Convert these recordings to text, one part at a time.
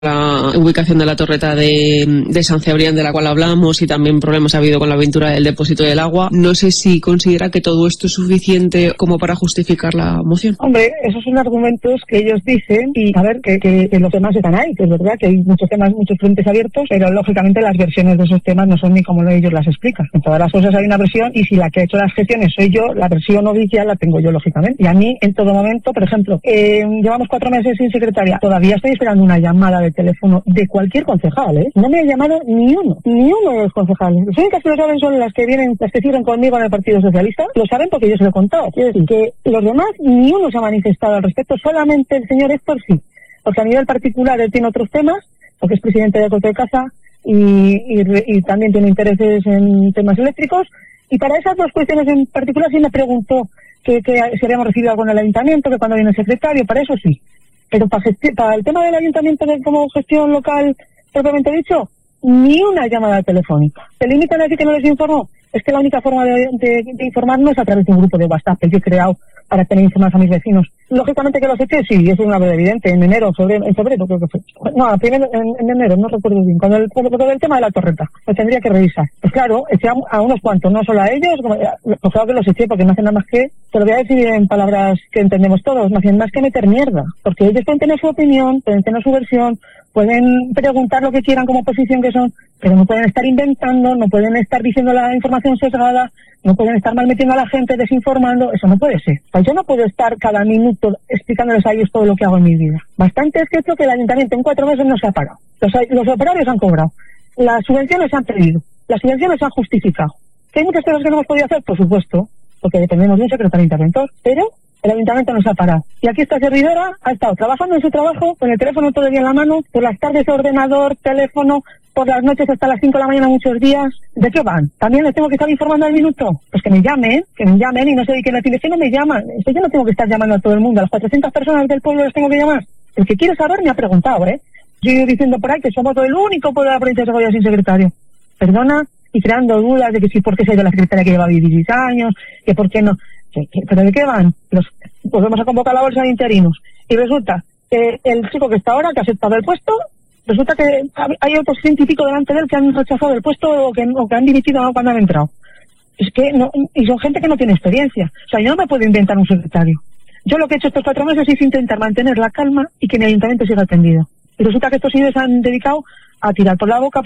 la ubicación de la torreta de San Cebrián, de la cual hablamos, y también problemas ha habido con la aventura del depósito del agua. No sé si considera que todo esto es suficiente como para justificar la moción. Hombre, esos son argumentos que ellos dicen, y a ver, que los temas están ahí, que es verdad que hay muchos temas, muchos frentes abiertos, pero lógicamente las versiones de esos temas no son ni como ellos las explican. En todas las cosas hay una versión, y si la que ha hecho las gestiones soy yo, la versión oficial la tengo yo, lógicamente. Y a mí, en todo momento, por ejemplo, llevamos 4 meses sin secretaria, todavía estoy esperando una llamada de teléfono de cualquier concejal, ¿eh? No me ha llamado ni uno de los concejales. Las únicas que lo saben son las que sirven conmigo en el Partido Socialista. Lo saben porque yo se lo he contado. Quiero decir que los demás, ni uno se ha manifestado al respecto, solamente el señor Héctor sí. Porque a nivel particular él tiene otros temas, porque es presidente de Coto de Casa y también tiene intereses en temas eléctricos. Y para esas dos cuestiones en particular sí me preguntó que si habíamos recibido algo en el ayuntamiento, que cuando viene el secretario, para eso sí. Pero para el tema del ayuntamiento como gestión local, propiamente dicho, ni una llamada telefónica. ¿Se limitan a decir que no les informó? Es que la única forma de informarnos es a través de un grupo de WhatsApp que yo he creado para tener informados a mis vecinos. Lógicamente que los eché, sí, eso es una verdad evidente, en febrero creo que fue. No, primero en enero, no recuerdo bien, con el tema de la torreta, lo tendría que revisar. Pues claro, eché a unos cuantos, no solo a ellos, pues claro que los eché porque no hacen nada más que, te lo voy a decir en palabras que entendemos todos, no hacen más que meter mierda, porque ellos pueden tener su opinión, pueden tener su versión, pueden preguntar lo que quieran como oposición que son, pero no pueden estar inventando, no pueden estar diciendo la información sesgada, no pueden estar mal metiendo a la gente, desinformando. Eso no puede ser. O sea, yo no puedo estar cada minuto explicándoles a ellos todo lo que hago en mi vida. Bastante es que esto que el ayuntamiento en 4 meses no se ha parado. Los operarios han cobrado, las subvenciones se han pedido, las subvenciones se han justificado. ¿Que hay muchas cosas que no hemos podido hacer? Por supuesto, porque dependemos de un secretario interventor, pero el ayuntamiento no se ha parado. Y aquí esta servidora ha estado trabajando en su trabajo, con el teléfono todo el día en la mano, por las tardes ordenador, teléfono, por las noches hasta las 5 de la mañana muchos días. ¿De qué van? ¿También les tengo que estar informando al minuto? Pues que me llamen y no sé de qué decir. Es que no me llaman. Es que yo no tengo que estar llamando a todo el mundo. A las 400 personas del pueblo les tengo que llamar. El que quiere saber me ha preguntado, ¿eh? Yo he ido diciendo por ahí que somos el único pueblo de la provincia de Segovia sin secretario. Perdona, y creando dudas de que sí, por qué se ha ido la secretaria que lleva 16 años, que por qué no. ¿Pero de qué van? Pues vamos a convocar la bolsa de interinos. Y resulta que el chico que está ahora, que ha aceptado el puesto, resulta que hay otros 100 y pico delante de él que han rechazado el puesto o que han dimitido cuando han entrado. Es que no, y son gente que no tiene experiencia. O sea, yo no me puedo inventar un secretario. Yo lo que he hecho estos 4 meses es intentar mantener la calma y que mi ayuntamiento siga atendido. Y resulta que estos señores han dedicado a tirar por la boca,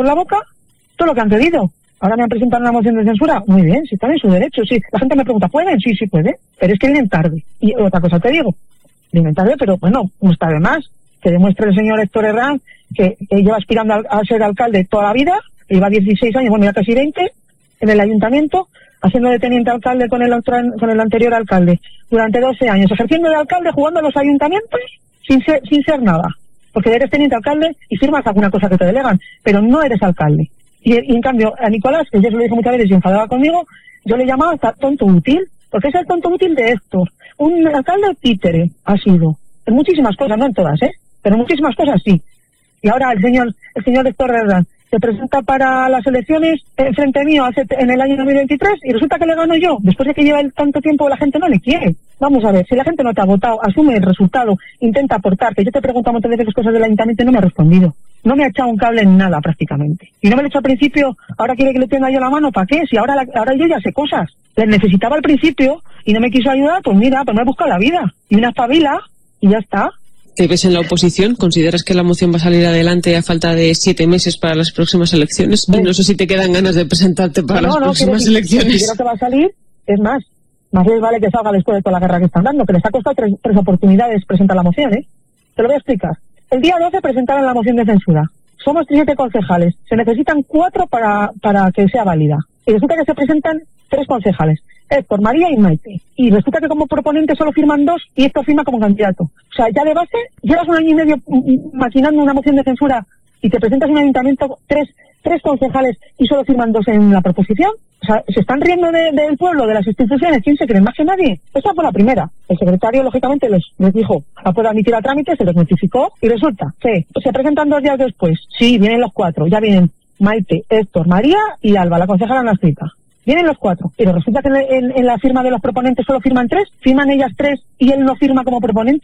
todo lo que han pedido. Ahora me han presentado una moción de censura. Muy bien, si están en su derecho, sí. La gente me pregunta, ¿pueden? Sí, sí puede. Pero es que vienen tarde. Y otra cosa te digo, vienen tarde, pero bueno, no está de más que demuestre el señor Héctor Herrán que lleva aspirando a ser alcalde toda la vida, que lleva 16 años, bueno, ya casi 20, en el ayuntamiento, haciendo de teniente alcalde con el anterior alcalde, durante 12 años, ejerciendo de alcalde, jugando a los ayuntamientos, sin ser nada. Porque eres teniente alcalde y firmas alguna cosa que te delegan, pero no eres alcalde. Y en cambio, a Nicolás, que yo se lo dije muchas veces y enfadaba conmigo, yo le llamaba hasta tonto útil, porque es el tonto útil de Héctor. Un alcalde títere ha sido. En muchísimas cosas, no en todas, pero en muchísimas cosas sí. Y ahora el señor Héctor Herrán se presenta para las elecciones frente mío en el año 2023 y resulta que le gano yo. Después de que lleva tanto tiempo la gente no le quiere. Vamos a ver, si la gente no te ha votado, asume el resultado, intenta aportar, que yo te pregunto un montón de veces cosas del ayuntamiento y no me ha respondido. No me ha echado un cable en nada prácticamente. Y no me lo he hecho al principio, ahora quiere que le tenga yo la mano, ¿para qué? Si ahora yo ya sé cosas. Les necesitaba al principio y no me quiso ayudar, pues mira, pues me he buscado la vida. Y una espabila y ya está. ¿Te ves en la oposición? ¿Consideras que la moción va a salir adelante a falta de 7 meses para las próximas elecciones? Sí. No sé si te quedan ganas de presentarte para las próximas elecciones. Creo que va a salir, es más les vale que salga después de toda la guerra que están dando, que les ha costado tres oportunidades presentar la moción, Te lo voy a explicar. El día 12 presentaron la moción de censura. Somos 17 concejales. Se necesitan 4 para que sea válida. Y resulta que se presentan 3 concejales. Héctor, María y Maite. Y resulta que como proponente solo firman 2 y Héctor firma como candidato. O sea, ya de base, llevas 1 año y medio maquinando una moción de censura y te presentas en un ayuntamiento 3 concejales y solo firman 2 en la proposición. O sea, se están riendo del pueblo, de las instituciones. ¿Quién se cree? ¿Más que nadie? Esa fue la primera. El secretario, lógicamente, les dijo, la puedo admitir a trámite, se les notificó y resulta que se presentan 2 días después. Sí, vienen los 4. Ya vienen Maite, Héctor, María y Alba, la concejala Nastrita. Vienen los 4, pero resulta que en la firma de los proponentes solo firman 3, firman ellas 3 y él no firma como proponente.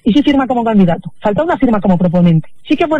y sí firma como candidato. Falta una firma como proponente. Sí que